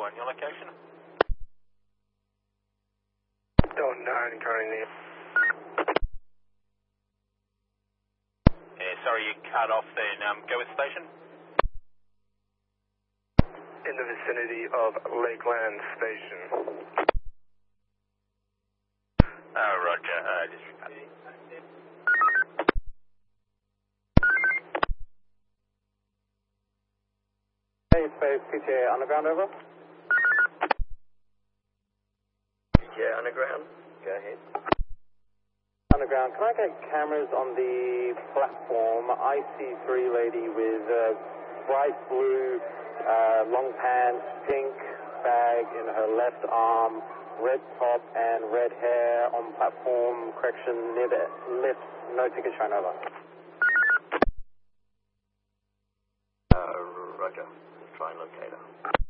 1, your location? Don't 9, currently. Yeah, sorry, you cut off then. Go with station? In the vicinity of Lakeland Station. Roger. Just repeat. Hey, Space PTA Underground, over. Yeah, underground. Go ahead. Underground, can I get cameras on the platform? I see 3 lady with bright blue, long pants, pink bag in her left arm, red top and red hair on platform, correction, near the lips, no ticket shown, over. Roger. Try and locate her.